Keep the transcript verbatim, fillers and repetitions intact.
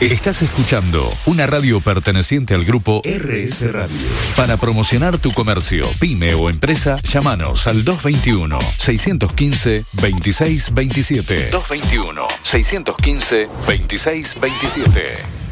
Estás escuchando una radio perteneciente al grupo R S Radio. Para promocionar tu comercio, pyme o empresa, llámanos al dos veintiuno, seiscientos quince, veintiséis veintisiete. dos veintiuno, seiscientos quince, veintiséis veintisiete.